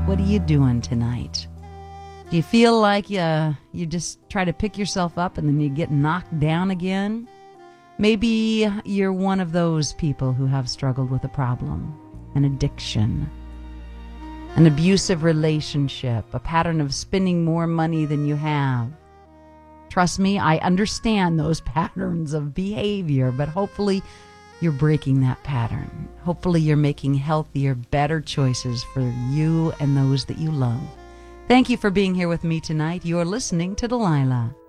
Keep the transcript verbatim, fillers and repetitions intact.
What are you doing tonight? Do you feel like you, you just try to pick yourself up and then you get knocked down again? Maybe you're one of those people who have struggled with a problem, an addiction, an abusive relationship, a pattern of spending more money than you have. Trust me, I understand those patterns of behavior, but hopefully you're breaking that pattern. Hopefully you're making healthier, better choices for you and those that you love. Thank you for being here with me tonight. You're listening to Delilah.